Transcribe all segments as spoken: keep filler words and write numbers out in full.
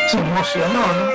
Se emocionó, ¿no?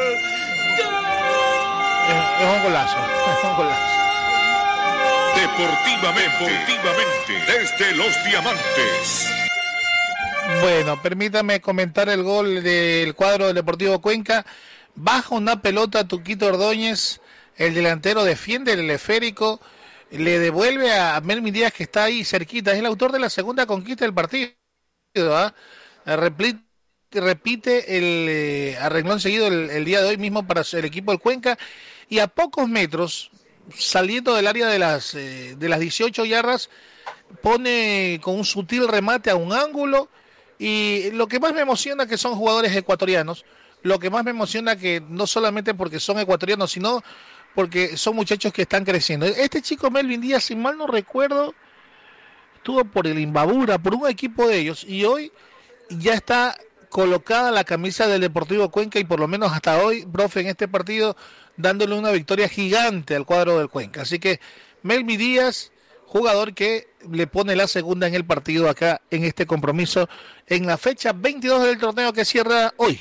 Es, es un golazo, es un golazo. Deportivamente, deportivamente, desde Los Diamantes. Bueno, permítame comentar el gol del cuadro del Deportivo Cuenca. Baja una pelota Tuquito Ordóñez, el delantero defiende el esférico, le devuelve a Melvin Díaz, que está ahí cerquita. Es el autor de la segunda conquista del partido. ¿Ah? Repite, repite el eh, arreglón seguido el, el día de hoy mismo para el equipo del Cuenca. Y a pocos metros, saliendo del área de las, eh, de las dieciocho yardas, pone con un sutil remate a un ángulo. Y lo que más me emociona que son jugadores ecuatorianos, lo que más me emociona que no solamente porque son ecuatorianos, sino porque son muchachos que están creciendo. Este chico Melvin Díaz, si mal no recuerdo, estuvo por el Imbabura, por un equipo de ellos, y hoy ya está colocada la camisa del Deportivo Cuenca, y por lo menos hasta hoy, profe, en este partido, dándole una victoria gigante al cuadro del Cuenca. Así que Melvin Díaz, jugador que le pone la segunda en el partido acá en este compromiso, en la fecha veintidós del torneo que cierra hoy.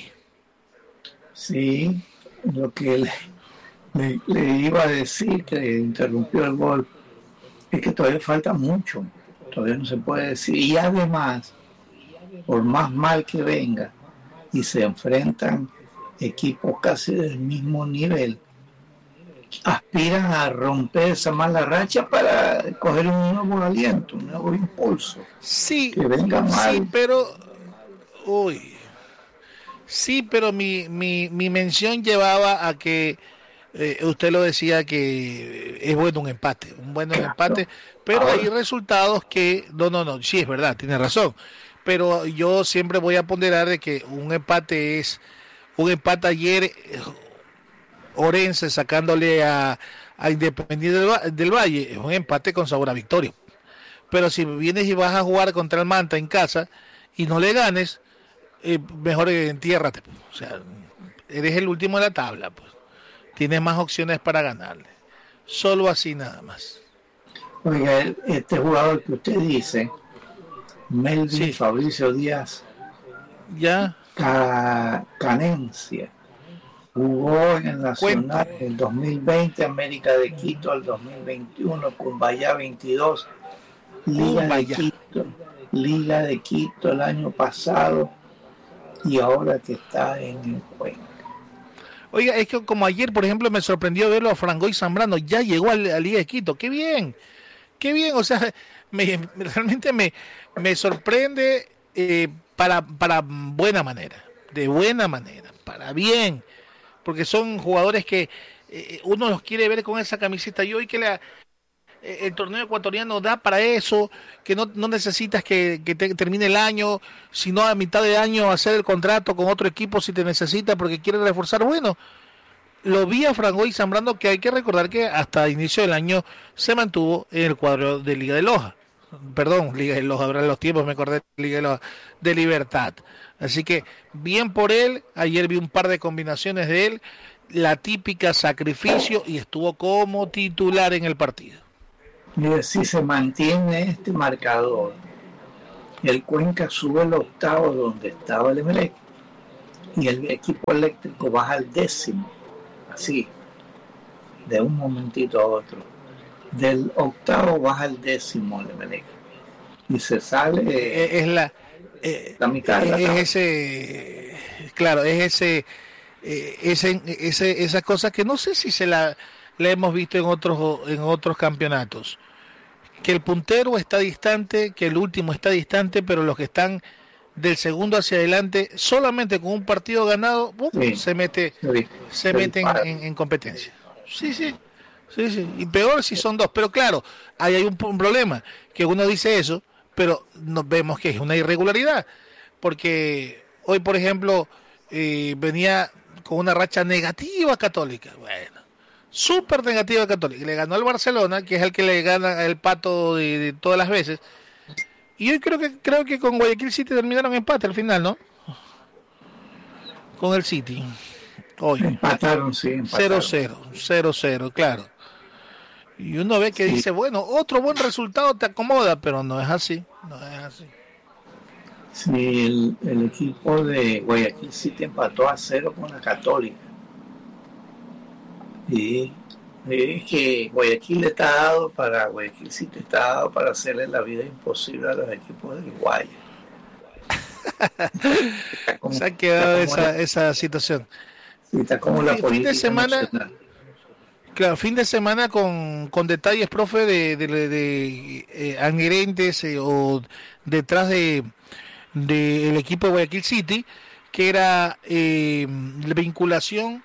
Sí, lo que le, le, le iba a decir, que interrumpió el gol, es que todavía falta mucho, todavía no se puede decir. Y además, por más mal que venga, y se enfrentan equipos casi del mismo nivel, aspiran a romper esa mala racha para coger un nuevo aliento, un nuevo impulso. Sí, que venga mal. Sí, pero uy, sí, pero mi, mi, mi mención llevaba a que eh, usted lo decía que es bueno un empate, un bueno claro. empate, pero Ahora. hay resultados que no, no, no, sí es verdad, tiene razón, pero yo siempre voy a ponderar de que un empate es un empate ayer. Orense sacándole a, a Independiente del, del Valle, es un empate con sabor a victoria. Pero si vienes y vas a jugar contra el Manta en casa y no le ganes, eh, mejor entiérrate. Pues. O sea, eres el último de la tabla, pues. Tienes más opciones para ganarle. Solo así nada más. Oiga, este jugador que usted dice, Melvin sí. Fabricio Díaz, ya, Ca- Canencia. Jugó en el Nacional en el dos mil veinte, América de Quito el dos mil veintiuno, Cumbayá veintidós, Liga Cumbayá. de Quito, Liga de Quito el año pasado, y ahora que está en el Cuenca. Oiga, es que como ayer, por ejemplo, me sorprendió verlo a Frangoy Zambrano, ya llegó a la Liga de Quito, qué bien, qué bien, o sea, me, realmente me, me sorprende eh, para, para buena manera, de buena manera, para bien. Porque son jugadores que eh, uno los quiere ver con esa camiseta. Y hoy que la, eh, el torneo ecuatoriano da para eso, que no, no necesitas que, que te, termine el año, sino a mitad de año hacer el contrato con otro equipo si te necesita porque quiere reforzar. Bueno, lo vi a Frangoy Zambrano, que hay que recordar que hasta inicio del año se mantuvo en el cuadro de Liga de Loja. Perdón, Liga de Loja, ahora en los tiempos me acordé de Liga de Loja, de Libertad. Así que bien por él, ayer vi un par de combinaciones de él, la típica sacrificio, y estuvo como titular en el partido. Mire, si se mantiene este marcador, el Cuenca sube el octavo donde estaba el Emelec, y el equipo eléctrico baja al décimo, así, de un momentito a otro. Del octavo baja al décimo el Emelec, y se sale... Eh, es la... Eh, la mitad es la ese, claro, es ese, eh, ese, ese, esas cosas que no sé si se la, la hemos visto en otros, en otros campeonatos, que el puntero está distante, que el último está distante, pero los que están del segundo hacia adelante, solamente con un partido ganado, uh, sí, se mete, sí, se sí, meten en, en competencia. Sí, sí, sí, sí, y peor si son dos, pero claro, ahí hay un, un problema, que uno dice eso, pero nos vemos que es una irregularidad, porque hoy, por ejemplo, eh, venía con una racha negativa Católica, bueno, súper negativa Católica, le ganó al Barcelona, que es el que le gana el pato de, de todas las veces, y hoy creo que creo que con Guayaquil City terminaron empate al final, ¿no? Con el City, hoy. Empataron, sí, empataron. cero cero, cero cero, claro. Y uno ve que sí. dice, bueno, otro buen resultado te acomoda, pero no es así, no es así. Sí, el, el equipo de Guayaquil City empató a cero con la Católica. Y es que Guayaquil está dado para, Guayaquil City está dado para hacerle la vida imposible a los equipos del Guaya. Como, se ha quedado esa, la, esa situación. Sí, está como la fin de semana nacional. Claro, fin de semana con, con detalles, profe, de, de, de, de eh, adherentes eh, o detrás de del equipo de Guayaquil City, que era eh, la vinculación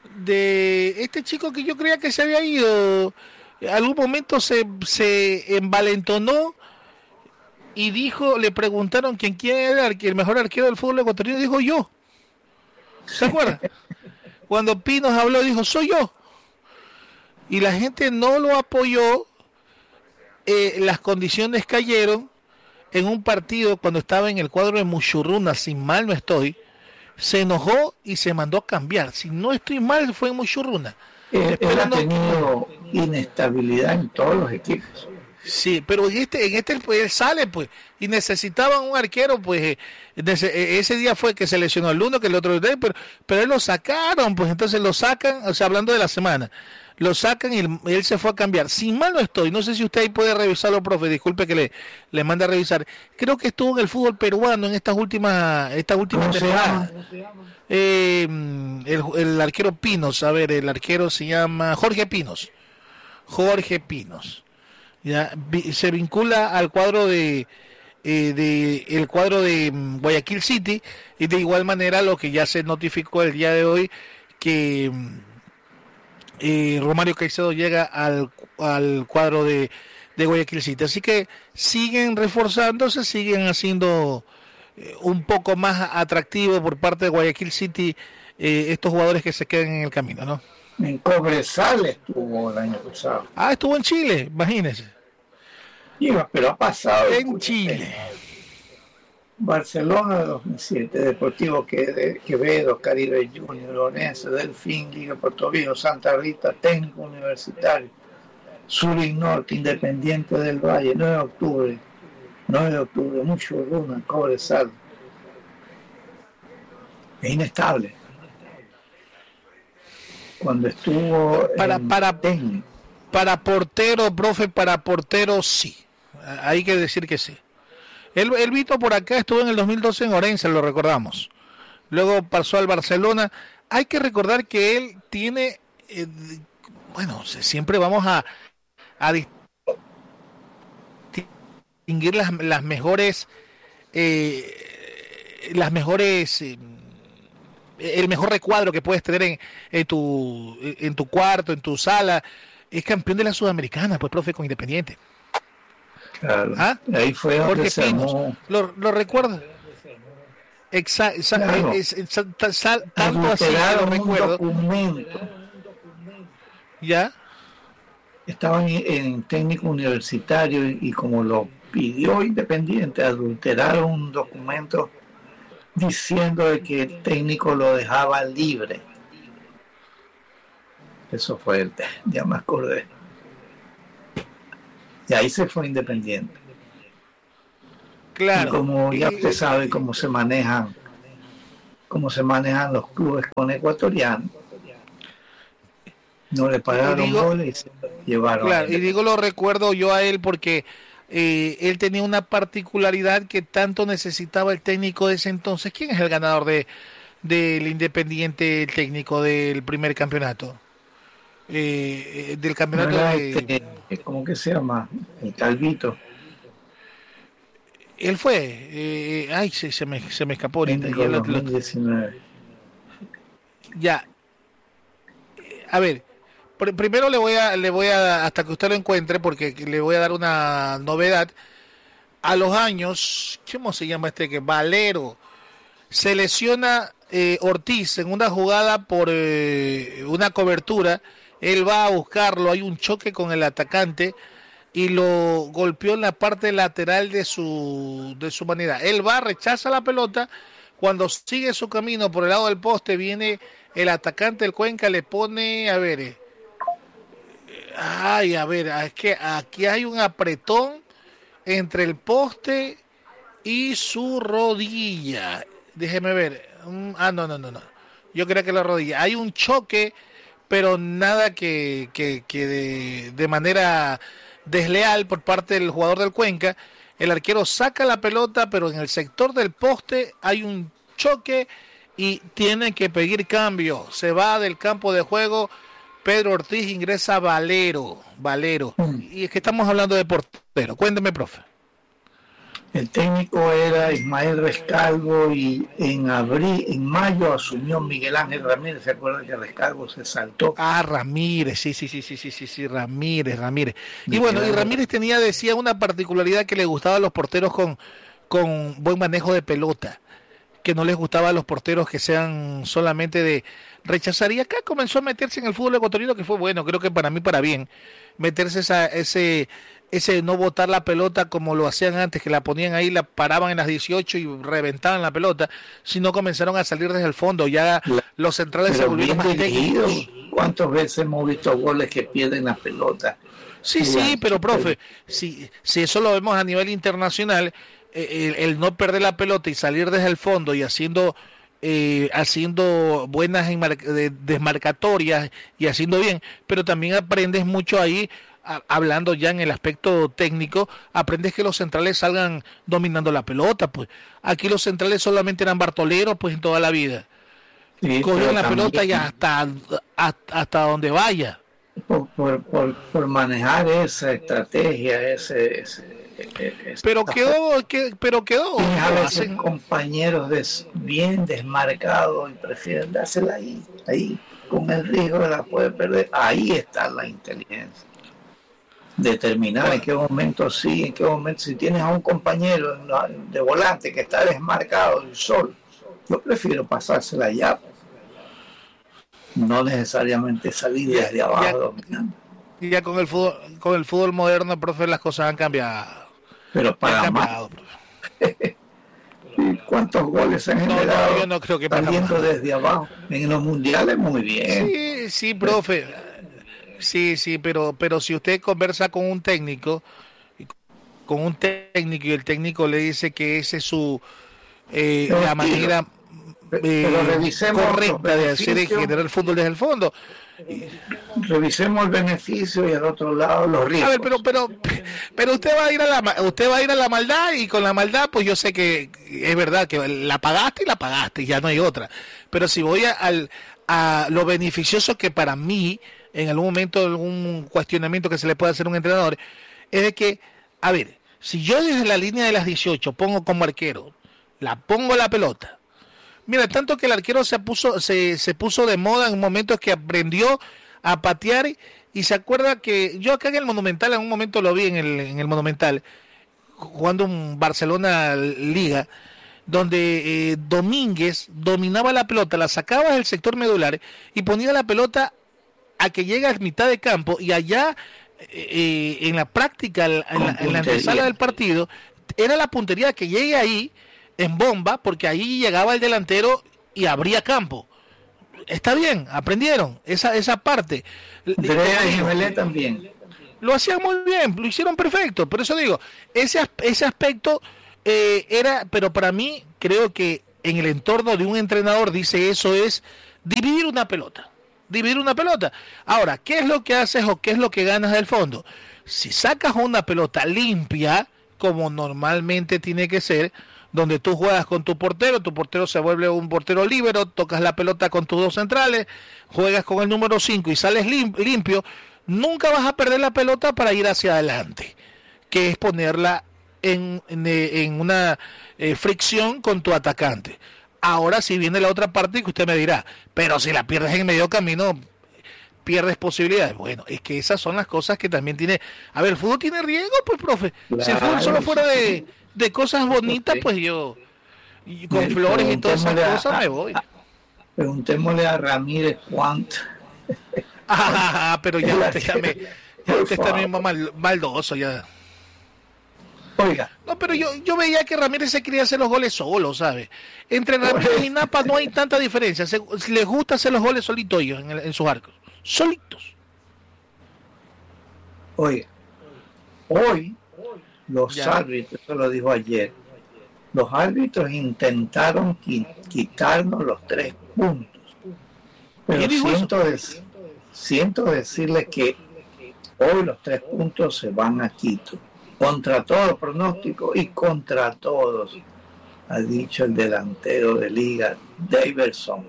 de este chico que yo creía que se había ido. En algún momento se, se envalentonó y dijo, le preguntaron quién era el, el mejor arquero del fútbol ecuatoriano, y dijo yo. ¿Se acuerdan? Cuando Pinos habló, dijo, soy yo. Y la gente no lo apoyó, eh, las condiciones cayeron en un partido cuando estaba en el cuadro de Muchurruna, si mal no estoy, se enojó y se mandó a cambiar. Si no estoy mal, fue en Muchurruna. Eh, él ha tenido inestabilidad en todos los equipos. Sí, pero en este, en este pues, él sale, pues, y necesitaban un arquero, pues, ese día fue que se lesionó el uno, que el otro, pero, pero él lo sacaron, pues, entonces lo sacan, o sea, hablando de la semana, lo sacan y él, él se fue a cambiar. Sin mal no estoy, no sé si usted ahí puede revisarlo, profe, disculpe que le, le mande a revisar. Creo que estuvo en el fútbol peruano en estas últimas, estas últimas temporadas. Eh, el, el arquero Pinos, a ver, el arquero se llama Jorge Pinos. Jorge Pinos. Ya se vincula al cuadro de, eh, de el cuadro de Guayaquil City, y de igual manera lo que ya se notificó el día de hoy, que eh, Romario Caicedo llega al, al cuadro de, de Guayaquil City. Así que siguen reforzándose, siguen haciendo eh, un poco más atractivo por parte de Guayaquil City eh, estos jugadores que se quedan en el camino, ¿no? En Cobresal estuvo el año pasado. Ah, estuvo en Chile, imagínense. Sí, pero ha pasado. En Chile. Barcelona de dos mil siete, Deportivo Quevedo, Caribe Junior, Orense, Delfín, Liga Puerto Viejo, Santa Rita, Técnico Universitario, Sur y Norte, Independiente del Valle, nueve de octubre, nueve de octubre, Muchurruna, Cobresal. Es inestable. Cuando estuvo para en para técnico. Para portero, profe, para portero sí, hay que decir que sí. El, el Vito por acá estuvo en el dos mil doce en Orense, lo recordamos. Luego pasó al Barcelona. Hay que recordar que él tiene, eh, bueno, siempre vamos a, a distinguir las, las mejores, eh, las mejores... Eh, el mejor recuadro que puedes tener en, en tu en tu cuarto, en tu sala. Es campeón de la Sudamericana, pues, profe, con Independiente. Claro. ¿Ah? Ahí fue Jorge Pinos. ¿Lo, lo recuerda? Exacto. Claro. Es, es, es, tanto así que lo recuerdo. Documento. ¿Ya? Estaba en, en técnico universitario y, y como lo pidió Independiente, adulteraron un documento diciendo de que el técnico lo dejaba libre. Eso fue el, ya me acordé. Y ahí se fue Independiente. Claro. Y como ya usted sabe cómo se manejan, cómo se manejan los clubes con ecuatorianos, no le pagaron goles y se llevaron. Claro, y digo, lo recuerdo yo a él porque eh, él tenía una particularidad que tanto necesitaba el técnico de ese entonces. ¿Quién es el ganador de del Independiente, el técnico del primer campeonato? Eh, del campeonato no de... este, ¿cómo que se llama? El Calvito. Él fue, eh, ay, se, se, me, se me escapó ahorita. Ya, dos mil diecinueve. ya, a ver, pr primero le voy a, le voy a, hasta que usted lo encuentre, porque le voy a dar una novedad. A los años, ¿cómo se llama este que? Valero. Se lesiona eh, Ortiz en una jugada por eh, una cobertura. Él va a buscarlo, hay un choque con el atacante y lo golpeó en la parte lateral de su de su manera. Él va, rechaza la pelota, cuando sigue su camino por el lado del poste, viene el atacante del Cuenca, le pone, a ver, eh, ay, a ver, es que aquí hay un apretón entre el poste y su rodilla. Déjeme ver. Ah, no, no, no, no. Yo creo que la rodilla. Hay un choque, pero nada que, que, que de, de manera desleal por parte del jugador del Cuenca. El arquero saca la pelota, pero en el sector del poste hay un choque y tiene que pedir cambio. Se va del campo de juego Pedro Ortiz, ingresa Valero. Valero. Y es que estamos hablando de portero. Cuénteme, profe. El técnico era Ismael Rescalvo y en abril, en mayo asumió Miguel Ángel Ramírez. ¿Se acuerdan que Rescalvo se saltó? Ah, Ramírez, sí, sí, sí, sí, sí, sí, sí, Ramírez, Ramírez. Y bueno, y Ramírez tenía, decía, una particularidad que le gustaba a los porteros con, con buen manejo de pelota, que no les gustaba a los porteros que sean solamente de rechazar. Y acá comenzó a meterse en el fútbol ecuatoriano, que fue bueno, creo que para mí para bien, meterse esa, ese... ese no botar la pelota como lo hacían antes, que la ponían ahí, la paraban en las dieciocho y reventaban la pelota, sino comenzaron a salir desde el fondo, ya la, los centrales se volvieron más técnicos. ¿Cuántas veces hemos visto goles que pierden la pelota? Sí, sí, pero profe, si, si eso lo vemos a nivel internacional, eh, el, el no perder la pelota y salir desde el fondo y haciendo... Eh, haciendo buenas desmarcatorias y haciendo bien, pero también aprendes mucho ahí, a, hablando ya en el aspecto técnico, aprendes que los centrales salgan dominando la pelota. Pues aquí los centrales solamente eran bartoleros pues en toda la vida, sí, cogen la también, pelota y hasta, hasta, hasta donde vaya por, por, por, por manejar esa estrategia, ese, ese pero quedó, que, pero quedó. A veces hacen... compañeros des, bien desmarcados y prefieren dársela ahí, ahí, con el riesgo de la puede perder. Ahí está la inteligencia. Determinar bueno. en qué momento sí, en qué momento. Si tienes a un compañero de volante que está desmarcado y solo, yo prefiero pasársela allá. No necesariamente salir desde ya, abajo ya, dominando. Y ya con el fútbol, con el fútbol moderno, profe, las cosas han cambiado. Pero para cambiado, ¿cuántos goles se han no, generado? No, yo no creo que saliendo desde abajo. En los mundiales muy bien. Sí, sí, profe. Sí, sí, pero pero si usted conversa con un técnico, con un técnico y el técnico le dice que ese es su eh, la manera eh, correcta de hacer y generar el fútbol desde el fondo. Revisemos el beneficio y al otro lado los riesgos. A ver, pero pero pero usted va a ir a la usted va a ir a la maldad y con la maldad pues yo sé que es verdad que la pagaste y la pagaste, ya no hay otra. Pero si voy a, al a lo beneficioso que para mí en algún momento algún cuestionamiento que se le puede hacer a un entrenador es de que, a ver, si yo desde la línea de las dieciocho pongo como arquero, la pongo la pelota. Mira, tanto que el arquero se puso, se, se puso de moda en un momento que aprendió a patear y se acuerda que yo acá en el Monumental, en un momento lo vi en el, en el Monumental, jugando un Barcelona Liga, donde eh, Domínguez dominaba la pelota, la sacaba del sector medular y ponía la pelota a que llega a mitad de campo y allá eh, en la práctica, en la, en la antesala del partido, era la puntería que llegue ahí en bomba, porque ahí llegaba el delantero y abría campo. Está bien, aprendieron esa esa parte. Andrea y Jiménez también. Lo hacían muy bien, lo hicieron perfecto. Por eso digo, ese, ese aspecto eh, era, pero para mí, creo que en el entorno de un entrenador, dice eso, es dividir una pelota. Dividir una pelota. Ahora, ¿qué es lo que haces o qué es lo que ganas del fondo? Si sacas una pelota limpia, como normalmente tiene que ser, donde tú juegas con tu portero, tu portero se vuelve un portero líbero, tocas la pelota con tus dos centrales, juegas con el número cinco y sales lim- limpio, nunca vas a perder la pelota para ir hacia adelante, que es ponerla en, en, en una eh, fricción con tu atacante. Ahora si viene la otra parte que usted me dirá, pero si la pierdes en medio camino, pierdes posibilidades. Bueno, es que esas son las cosas que también tiene. A ver, el fútbol tiene riesgo, pues, profe. Claro, si el fútbol solo fuera de, de cosas bonitas, pues yo, y con me, flores y todas esas a, cosas, me voy. A, preguntémosle a Ramírez cuánto. Ah, pero ya usted está, me, ya usted está mismo mal, maldoso, ya. Oiga. No, pero yo, yo veía que Ramírez se quería hacer los goles solo, ¿sabe? Entre Ramírez y Napa no hay tanta diferencia. Se, les gusta hacer los goles solitos ellos en, el, en sus arcos. Solitos. Oiga, hoy los ya. árbitros, eso lo dijo ayer, los árbitros intentaron quitarnos los tres puntos. Pero siento, de- siento decirles que hoy los tres puntos se van a Quito. Contra todo pronóstico y contra todos, ha dicho el delantero de Liga, Daverson.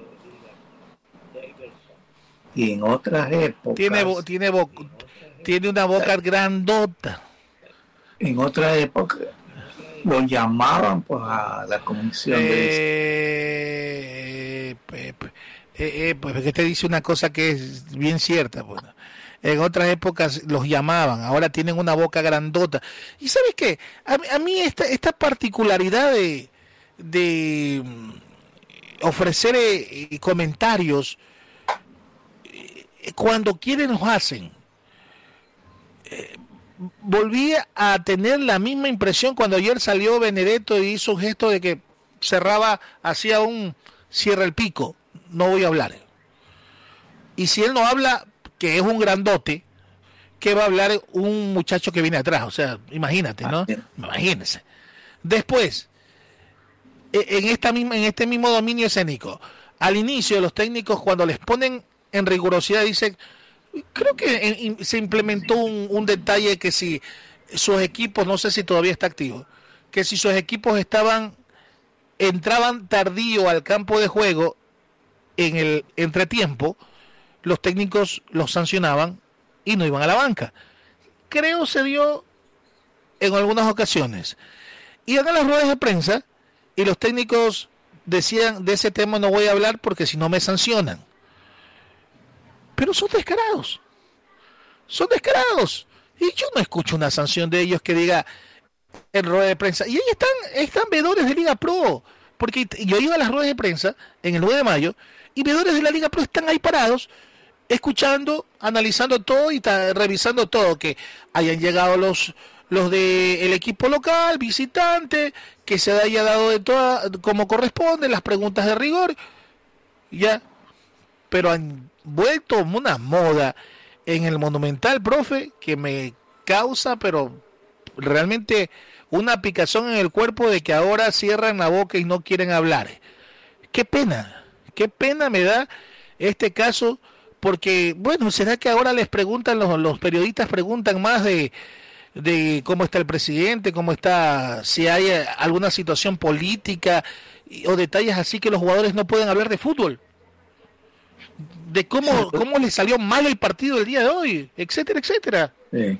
Y en otras épocas... Tiene, tiene, bo- tiene una boca grandota. En otras épocas lo llamaban pues a la comisión de... Eh, eh, eh, pues que te dice una cosa que es bien cierta. Pues. En otras épocas los llamaban, ahora tienen una boca grandota. ¿Y sabes qué? A, a mí esta, esta particularidad de, de ofrecer eh, comentarios, eh, cuando quieren los hacen. Eh, volví a tener la misma impresión cuando ayer salió Benedetto y hizo un gesto de que cerraba, hacía un cierra el pico, no voy a hablar. Y si él no habla, que es un grandote, ¿qué va a hablar un muchacho que viene atrás? O sea, imagínate, ¿no? Imagínense. Después, en esta misma, en este mismo dominio escénico, al inicio los técnicos cuando les ponen en rigurosidad dicen, creo que en, se implementó un, un detalle que si sus equipos, no sé si todavía está activo, que si sus equipos estaban, entraban tardío al campo de juego en el entretiempo, los técnicos los sancionaban y no iban a la banca. Creo se dio en algunas ocasiones. Iban a las ruedas de prensa y los técnicos decían, de ese tema no voy a hablar porque si no me sancionan. Pero son descarados. Son descarados. Y yo no escucho una sanción de ellos que diga en rueda de prensa. Y ahí están, están veedores de Liga Pro. Porque yo iba a las ruedas de prensa en el nueve de mayo y veedores de la Liga Pro están ahí parados escuchando, analizando todo y ta, revisando todo, que hayan llegado los los de el equipo local, visitante, que se haya dado de toda como corresponde, las preguntas de rigor, ya, pero han vuelto una moda en el Monumental, profe, que me causa, pero realmente una picazón en el cuerpo de que ahora cierran la boca y no quieren hablar. Qué pena, qué pena me da este caso. Porque, bueno, ¿será que ahora les preguntan, los, los periodistas preguntan más de, de cómo está el presidente, cómo está, si hay alguna situación política o detalles así que los jugadores no pueden hablar de fútbol? De cómo, cómo les salió mal el partido el día de hoy, etcétera, etcétera. Sí.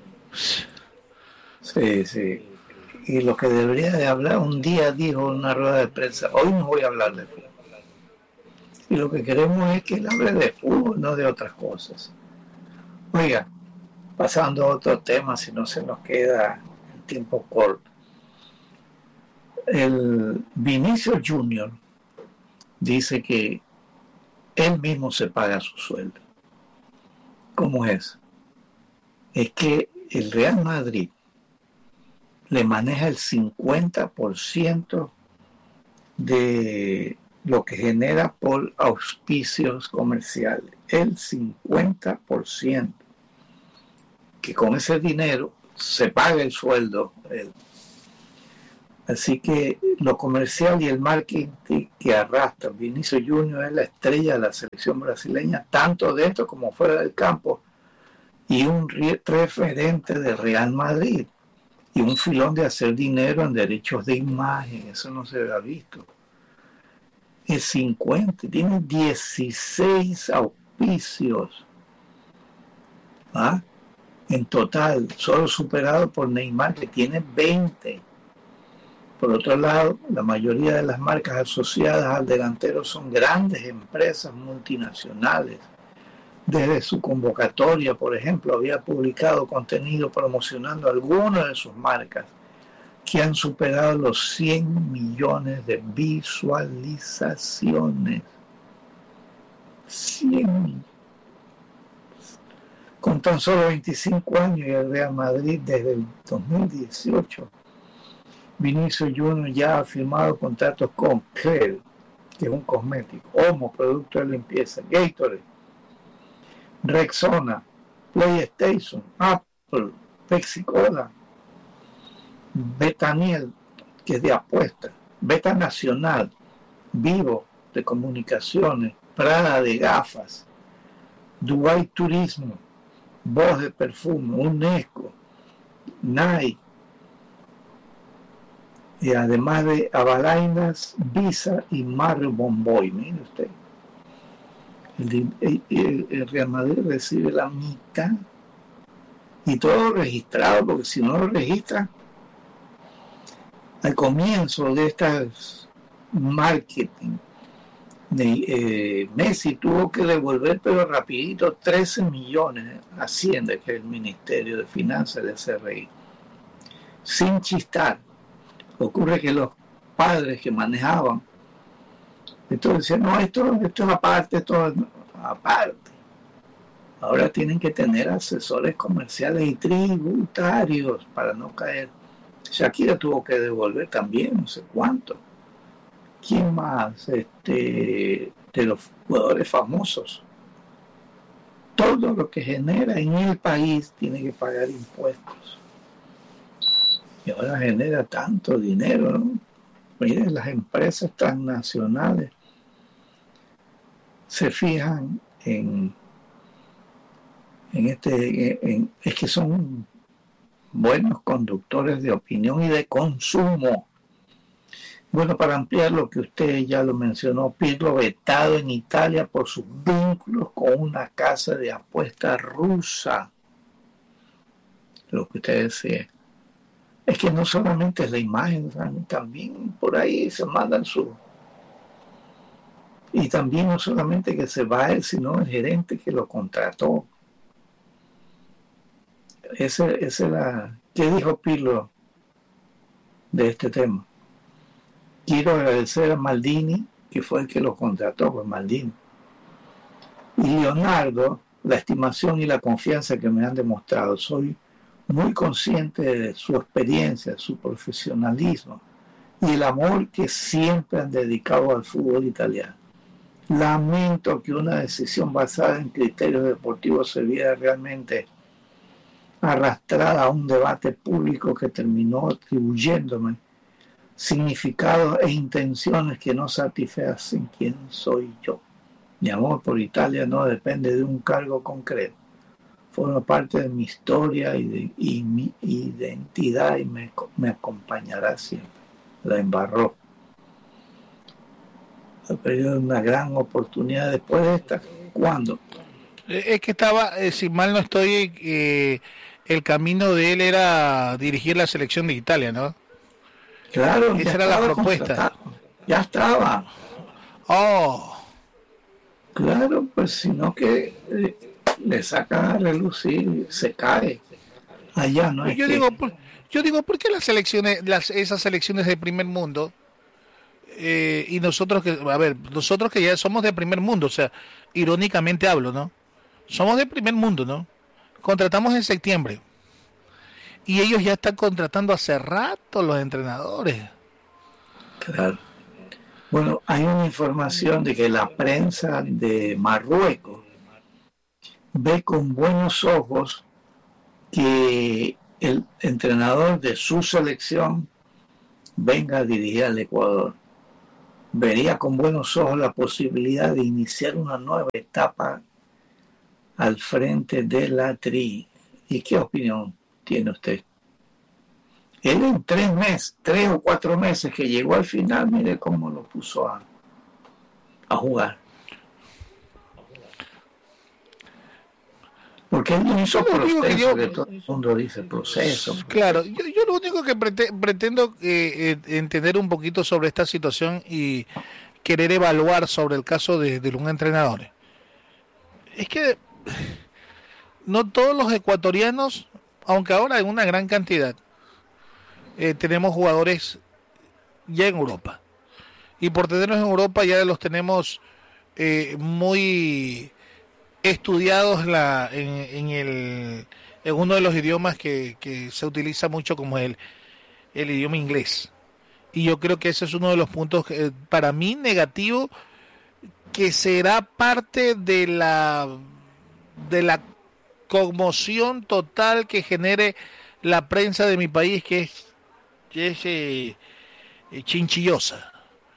Sí, sí. Y lo que debería de hablar, un día dijo en una rueda de prensa, hoy no voy a hablar de fútbol. Y lo que queremos es que él hable de fútbol, no de otras cosas. Oiga, pasando a otro tema, si no se nos queda el tiempo corto. El Vinicius Junior dice que él mismo se paga su sueldo. ¿Cómo es? Es que el Real Madrid le maneja el cincuenta por ciento de lo que genera por auspicios comerciales, el cincuenta por ciento, que con ese dinero se paga el sueldo. Así que lo comercial y el marketing que arrastra Vinicius Junior es la estrella de la selección brasileña, tanto dentro como fuera del campo, y un referente del Real Madrid, y un filón de hacer dinero en derechos de imagen. Eso no se había visto. Es cincuenta, tiene dieciséis auspicios, ¿ah? En total, solo superado por Neymar, que tiene veinte. Por otro lado, la mayoría de las marcas asociadas al delantero son grandes empresas multinacionales. Desde su convocatoria, por ejemplo, había publicado contenido promocionando algunas de sus marcas, que han superado los cien millones de visualizaciones. cien. Con tan solo veinticinco años y el Real Madrid desde el dos mil dieciocho, Vinicius Junior ya ha firmado contratos con Clell, que es un cosmético, Omo, producto de limpieza, Gatorade, Rexona, PlayStation, Apple, Pepsi Cola, Betaniel, que es de apuestas, Beta Nacional, Vivo de comunicaciones, Prada de gafas, Dubai Turismo, Voz de perfume, UNESCO, Nike, y además de Avalainas, Visa y Mario Bomboy. Mire usted, el, el, el Real Madrid recibe la mitad y todo registrado, porque si no lo registran, al comienzo de estas marketing, de, eh, Messi tuvo que devolver, pero rapidito, trece millones a Hacienda, que es el Ministerio de Finanzas de C R I, sin chistar. Ocurre que los padres que manejaban, entonces decían, no, esto, esto es aparte, esto es aparte. Ahora tienen que tener asesores comerciales y tributarios para no caer. Shakira tuvo que devolver también, no sé cuánto. ¿Quién más? Este, de los jugadores famosos. Todo lo que genera en el país tiene que pagar impuestos. Y ahora genera tanto dinero, ¿no? Miren, las empresas transnacionales se fijan en, en este, en, es que son buenos conductores de opinión y de consumo. Bueno, para ampliar lo que usted ya lo mencionó, Pirlo vetado en Italia por sus vínculos con una casa de apuestas rusa. Lo que usted decía. Es que no solamente es la imagen, también por ahí se mandan su... Y también no solamente que se va él, sino el gerente que lo contrató. Ese, ese era... ¿Qué dijo Pirlo de este tema? Quiero agradecer a Maldini, que fue el que lo contrató, pues Maldini. Y Leonardo, la estimación y la confianza que me han demostrado. Soy muy consciente de su experiencia, su profesionalismo y el amor que siempre han dedicado al fútbol italiano. Lamento que una decisión basada en criterios deportivos se viera realmente arrastrada a un debate público que terminó atribuyéndome significados e intenciones que no satisfacen quién soy yo. Mi amor por Italia no depende de un cargo concreto. Forma parte de mi historia y, de, y mi identidad y me, me acompañará siempre. La embarró. Ha perdido una gran oportunidad después de esta. ¿Cuándo? Es que estaba, eh, si mal no estoy, eh, el camino de él era dirigir la selección de Italia, ¿no? Claro, esa era la propuesta. Ya estaba. Oh. Claro, pues sino que eh, le sacan a relucir, se cae. Allá no es yo que... digo, yo digo, ¿por qué las selecciones, las esas selecciones del primer mundo eh, y nosotros que, a ver, nosotros que ya somos de primer mundo, o sea, irónicamente hablo, ¿no? Somos de primer mundo, ¿no? Contratamos en septiembre. Y ellos ya están contratando hace rato los entrenadores. Claro. Bueno, hay una información de que la prensa de Marruecos ve con buenos ojos que el entrenador de su selección venga a dirigir al Ecuador. Vería con buenos ojos la posibilidad de iniciar una nueva etapa al frente de la Tri. ¿Y qué opinión tiene usted? Él en tres meses, tres o cuatro meses que llegó al final, mire cómo lo puso a, a jugar. Porque él no hizo proceso, que, yo, que todo el mundo dice proceso. Claro, yo, yo lo único que pretendo eh, eh, entender un poquito sobre esta situación y querer evaluar sobre el caso de, de un entrenador. Es que no todos los ecuatorianos, aunque ahora en una gran cantidad, eh, tenemos jugadores ya en Europa. Y por tenerlos en Europa ya los tenemos eh, muy estudiados la, en, en, el, en uno de los idiomas que, que se utiliza mucho como el, el idioma inglés. Y yo creo que ese es uno de los puntos que, para mí negativo, que será parte de la de la conmoción total que genere la prensa de mi país, que es, que es eh, eh, chinchillosa.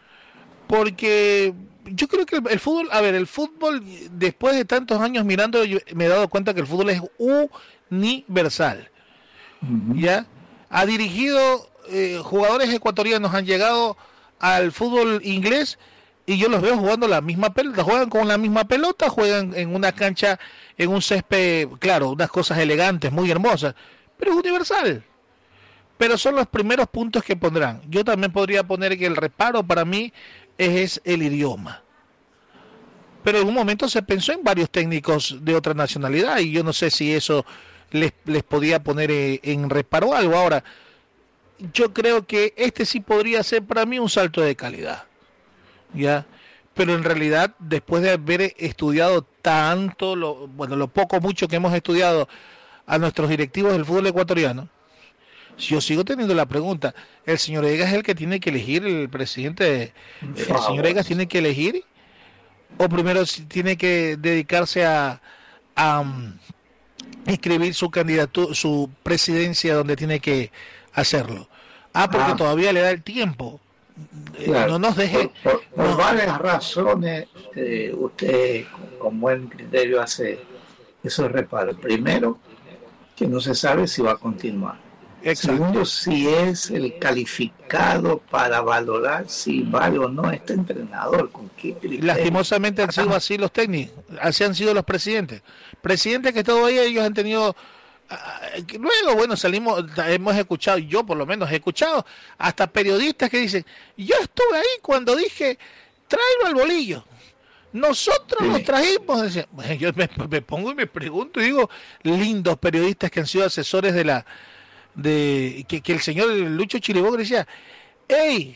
Porque yo creo que el, el fútbol, a ver, el fútbol, después de tantos años mirando, yo me he dado cuenta que el fútbol es universal. Uh-huh. ¿Ya? Ha dirigido, eh, jugadores ecuatorianos han llegado al fútbol inglés y yo los veo jugando la misma pelota, juegan con la misma pelota, juegan en una cancha, en un césped, claro, unas cosas elegantes, muy hermosas, pero es universal. Pero son los primeros puntos que pondrán. Yo también podría poner que el reparo para mí es, es el idioma. Pero en un momento se pensó en varios técnicos de otra nacionalidad y yo no sé si eso les, les podía poner eh, en reparo algo. Ahora, yo creo que este sí podría ser para mí un salto de calidad. Ya, pero en realidad después de haber estudiado tanto, lo, bueno, lo poco mucho que hemos estudiado a nuestros directivos del fútbol ecuatoriano, yo sigo teniendo la pregunta, el señor Egas es el que tiene que elegir el presidente, el señor Egas tiene que elegir o primero tiene que dedicarse a, a um, escribir su candidatura, su presidencia donde tiene que hacerlo. Ah, porque ah. todavía le da el tiempo. Claro, no nos deje por, por, por no. varias razones eh, usted con, con buen criterio hace esos reparos. Primero, que no se sabe si va a continuar. Exacto. Segundo, si es el calificado para valorar si vale o no este entrenador, con qué criterio. Lastimosamente han sido así los técnicos, así han sido los presidentes presidentes que todavía ellos han tenido. Luego, bueno, salimos, hemos escuchado, yo por lo menos he escuchado, hasta periodistas que dicen, yo estuve ahí cuando dije, tráelo al bolillo. Nosotros sí. Lo trajimos. Decía, yo me, me pongo y me pregunto y digo, lindos periodistas que han sido asesores de la, de que, que el señor Lucho Chiriboga decía, hey,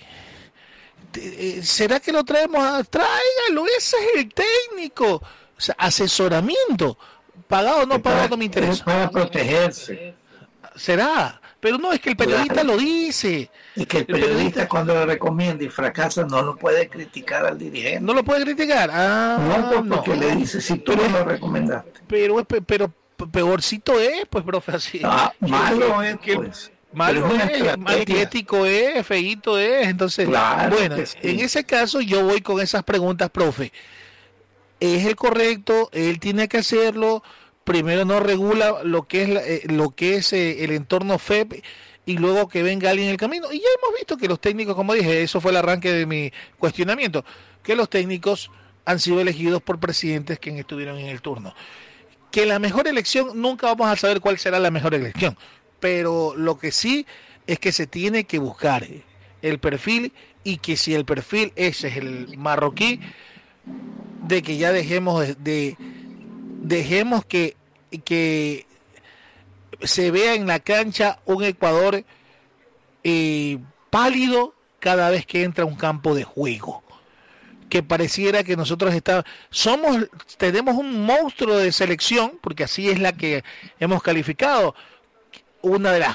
¿será que lo traemos? A, tráigalo, ese es el técnico. O sea, asesoramiento. Pagado o no pagado no me interesa. Para protegerse. Será, pero no, es que el periodista claro. Lo dice. Es que el, el periodista, periodista cuando lo recomienda y fracasa no lo puede criticar al dirigente. No lo puede criticar. Ah, no, porque no. Le dice si tú pero, no lo recomendaste. Pero, pero peorcito es, pues, profe, así. Ah, malo es, que, pues. Malo es, antiético es, feíto es. Entonces, claro bueno, sí. En ese caso yo voy con esas preguntas, profe. Es el correcto, él tiene que hacerlo, primero no regula lo que es la, eh, lo que es eh, el entorno F E P y luego que venga alguien en el camino. Y ya hemos visto que los técnicos, como dije, eso fue el arranque de mi cuestionamiento, que los técnicos han sido elegidos por presidentes que estuvieron en el turno. Que la mejor elección, nunca vamos a saber cuál será la mejor elección, pero lo que sí es que se tiene que buscar el perfil y que si el perfil ese es el marroquí, de que ya dejemos de, de dejemos que que se vea en la cancha un Ecuador eh, pálido cada vez que entra a un campo de juego, que pareciera que nosotros estamos somos tenemos un monstruo de selección, porque así es la que hemos calificado, una de las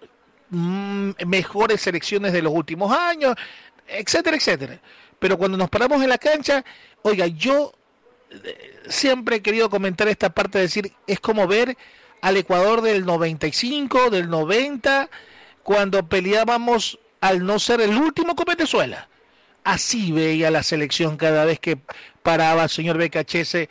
mm, mejores selecciones de los últimos años, etcétera, etcétera. Pero cuando nos paramos en la cancha, oiga, yo siempre he querido comentar esta parte de decir, es como ver al Ecuador del noventa y cinco, del noventa, cuando peleábamos al no ser el último con Venezuela. Así veía la selección cada vez que paraba el señor Becachese